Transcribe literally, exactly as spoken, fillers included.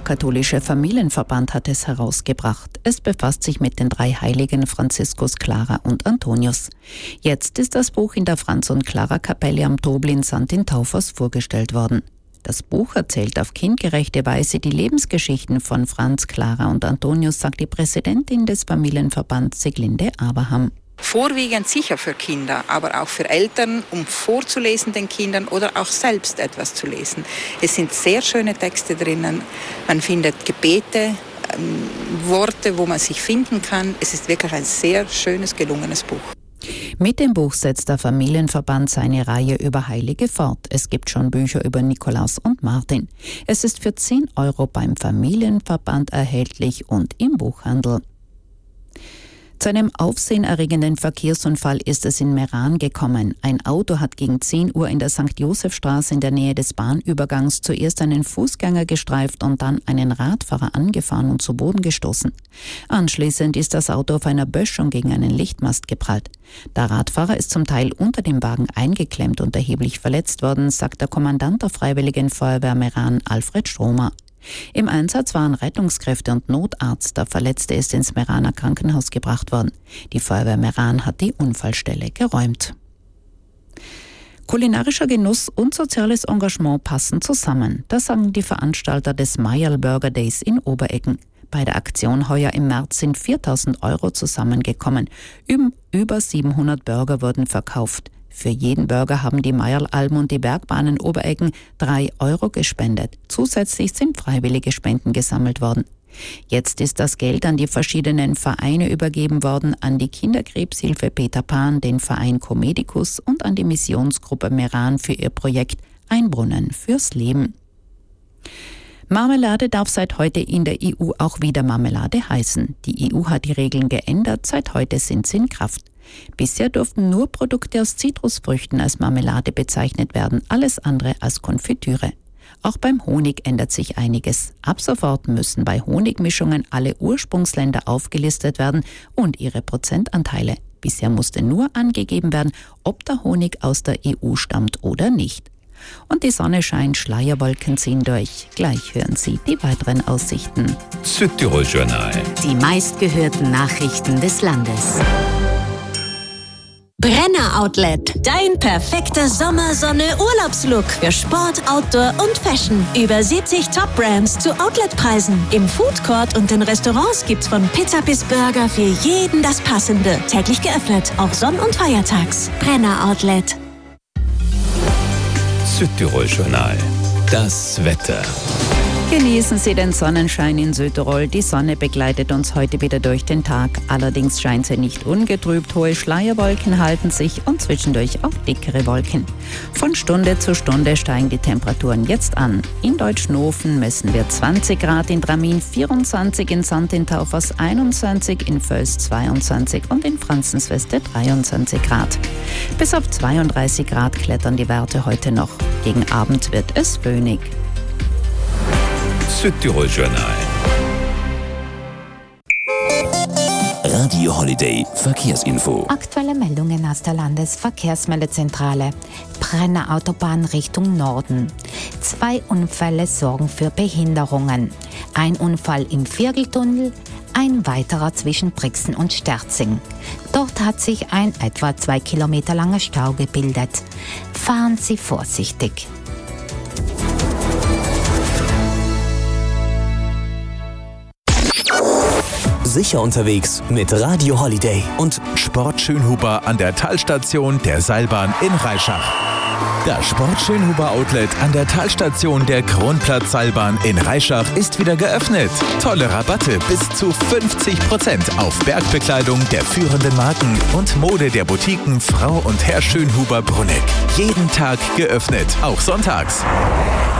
römisch-katholische Familienverband hat es herausgebracht. Es befasst sich mit den drei Heiligen Franziskus, Clara und Antonius. Jetzt ist das Buch in der Franz- und Clara-Kapelle am Tobl in Sankt in Taufers vorgestellt worden. Das Buch erzählt auf kindgerechte Weise die Lebensgeschichten von Franz, Clara und Antonius, sagt die Präsidentin des Familienverbands Siglinde Abraham. Vorwiegend sicher für Kinder, aber auch für Eltern, um vorzulesen den Kindern oder auch selbst etwas zu lesen. Es sind sehr schöne Texte drinnen. Man findet Gebete, ähm, Worte, wo man sich finden kann. Es ist wirklich ein sehr schönes, gelungenes Buch. Mit dem Buch setzt der Familienverband seine Reihe über Heilige fort. Es gibt schon Bücher über Nikolaus und Martin. Es ist für zehn Euro beim Familienverband erhältlich und im Buchhandel. Zu einem aufsehenerregenden Verkehrsunfall ist es in Meran gekommen. Ein Auto hat gegen zehn Uhr in der Sankt Josef-Straße in der Nähe des Bahnübergangs zuerst einen Fußgänger gestreift und dann einen Radfahrer angefahren und zu Boden gestoßen. Anschließend ist das Auto auf einer Böschung gegen einen Lichtmast geprallt. Der Radfahrer ist zum Teil unter dem Wagen eingeklemmt und erheblich verletzt worden, sagt der Kommandant der Freiwilligen Feuerwehr Meran, Alfred Stromer. Im Einsatz waren Rettungskräfte und Notarzt. Der Verletzte ist ins Meraner Krankenhaus gebracht worden. Die Feuerwehr Meran hat die Unfallstelle geräumt. Kulinarischer Genuss und soziales Engagement passen zusammen. Das sagen die Veranstalter des Mayerl Burger Days in Obereggen. Bei der Aktion heuer im März sind viertausend Euro zusammengekommen. Über siebenhundert Burger wurden verkauft. Für jeden Burger haben die Mayerl-Alben und die Bergbahnen Obereggen drei Euro gespendet. Zusätzlich sind freiwillige Spenden gesammelt worden. Jetzt ist das Geld an die verschiedenen Vereine übergeben worden, an die Kinderkrebshilfe Peter Pan, den Verein Comedicus und an die Missionsgruppe Meran für ihr Projekt Ein Brunnen fürs Leben. Marmelade darf seit heute in der E U auch wieder Marmelade heißen. Die E U hat die Regeln geändert, seit heute sind sie in Kraft. Bisher durften nur Produkte aus Zitrusfrüchten als Marmelade bezeichnet werden, alles andere als Konfitüre. Auch beim Honig ändert sich einiges. Ab sofort müssen bei Honigmischungen alle Ursprungsländer aufgelistet werden und ihre Prozentanteile. Bisher musste nur angegeben werden, ob der Honig aus der E U stammt oder nicht. Und die Sonne scheint, Schleierwolken ziehen durch. Gleich hören Sie die weiteren Aussichten. Südtirol-Journal. Die meistgehörten Nachrichten des Landes. Brenner Outlet. Dein perfekter Sommersonne-Urlaubslook für Sport, Outdoor und Fashion. Über siebzig Top-Brands zu Outletpreisen. Im Foodcourt und in Restaurants gibt's von Pizza bis Burger für jeden das Passende. Täglich geöffnet, auch Sonn- und Feiertags. Brenner Outlet. Südtirol-Journal. Das Wetter. Genießen Sie den Sonnenschein in Südtirol. Die Sonne begleitet uns heute wieder durch den Tag. Allerdings scheint sie nicht ungetrübt. Hohe Schleierwolken halten sich und zwischendurch auch dickere Wolken. Von Stunde zu Stunde steigen die Temperaturen jetzt an. In Deutschnofen messen wir zwanzig Grad, in Dramin vierundzwanzig, in Sankt in Taufers einundzwanzig, in Völs zweiundzwanzig und in Franzensweste dreiundzwanzig Grad. Bis auf zweiunddreißig Grad klettern die Werte heute noch. Gegen Abend wird es föhnig. Südtirol-Journal. Radio Holiday Verkehrsinfo. Aktuelle Meldungen aus der Landesverkehrsmeldezentrale. Brenner Autobahn Richtung Norden. Zwei Unfälle sorgen für Behinderungen. Ein Unfall im Viergeltunnel, ein weiterer zwischen Brixen und Sterzing. Dort hat sich ein etwa zwei Kilometer langer Stau gebildet. Fahren Sie vorsichtig. Sicher unterwegs mit Radio Holiday und Sport Schönhuber an der Talstation der Seilbahn in Reischach. Das Sport Schönhuber Outlet an der Talstation der Kronplatz-Seilbahn in Reischach ist wieder geöffnet. Tolle Rabatte bis zu fünfzig Prozent auf Bergbekleidung der führenden Marken und Mode der Boutiquen Frau und Herr Schönhuber Brunneck. Jeden Tag geöffnet, auch sonntags.